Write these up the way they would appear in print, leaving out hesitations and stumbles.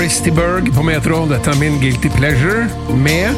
Christy Berg på Metro. Dette min Guilty Pleasure med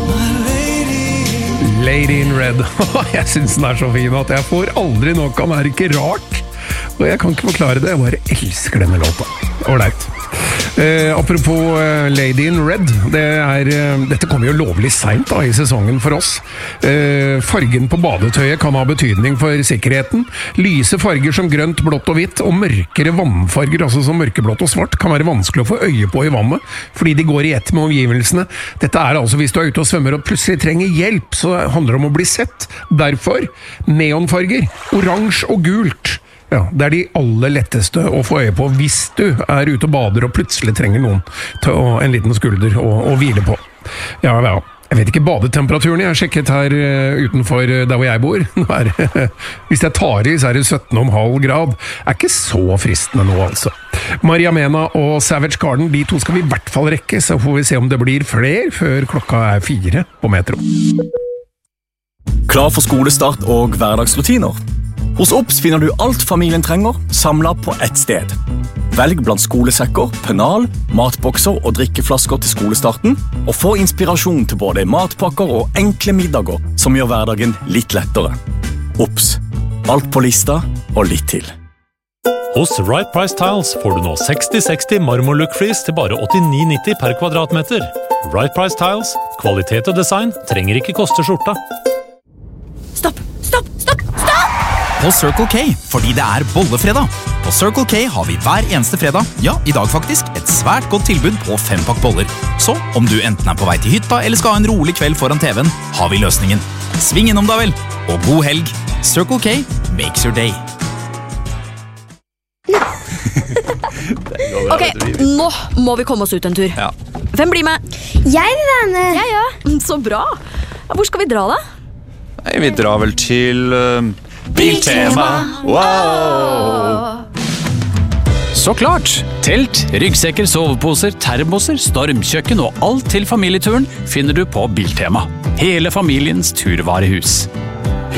Lady in Red. Jeg synes den så fin at jeg får aldri nok av den, ikke rart. Og jeg kan ikke forklare det, jeg bare elsker denne låta. Ålreit. Apropos Lady in Red, dette kommer jo lovlig sent i sesongen for oss. Fargen på badetøyet kan ha betydning for sikkerheten. Lyse farger som grønt, blått og hvitt, og mørkere vannfarger, altså som mørkeblått og svart, kan være vanskelig å få øye på i vannet, fordi de går i ett med omgivelsene. Dette altså hvis du ute og svømmer og plutselig trenger hjelp, så handler det om å bli sett. Derfor, neonfarger, oransje og gult. Ja, det de aller letteste å få øye på hvis du ute og bader og plutselig trenger noen til en liten skulder å hvile på. Ja, jeg vet ikke badetemperaturen, jeg har sjekket her utenfor der hvor jeg bor. Hvis jeg tar i, så det 17,5 grad. Ikke så fristende nå, altså. Maria Mena og Savage Garden, de to skal vi i hvert fall rekke, så får vi se om det blir flere før klokka 4 på Metro. Klar for skolestart og hverdagsrutiner? Hos OBS finner du alt familien trenger, samlet på ett sted. Velg blant skolesekker, pennal, matbokser og drikkeflasker til skolestarten, og få inspirasjon til både matpakker og enkle middager som gjør hverdagen litt lettere. OBS. Alt på lista og litt til. Hos Right Price Tiles får du nå 60-60 marmorlook-flis til bare 89,90 per kvadratmeter. Right Price Tiles, kvalitet og design trenger ikke koste skjorta. Stopp! På Circle K, fordi det bollefredag. På Circle K har vi hver eneste fredag, ja, i dag faktisk, et svært godt tilbud på 5-pakk boller. Så, om du enten på vei til hytta eller skal ha en rolig kveld foran TV-en, har vi løsningen. Sving innom da vel, og god helg. Circle K makes your day. Ok, nå må vi komme oss ut en tur. Ja. Hvem blir med? Jeg vil være med. Jeg, ja. Så bra. Hvor skal vi dra da? Nei, vi drar vel til Biltema. Wow! Så klart! Telt, ryggsekker, soveposer, termoser, stormkjøkken og alt til familieturen finner du på Biltema. Hele familiens turvarehus.